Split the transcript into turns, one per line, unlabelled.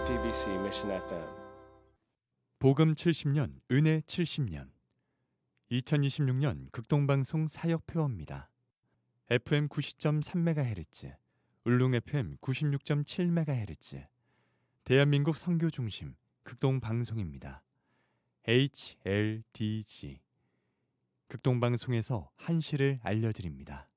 FEBC Mission FM.
복음 70년, 은혜 70년. 2026년 극동방송 사역표어입니다. FM 90.3MHz, 울릉 FM 96.7MHz, 대한민국 선교중심 극동방송입니다. HLDG. 극동방송에서 한시를 알려드립니다.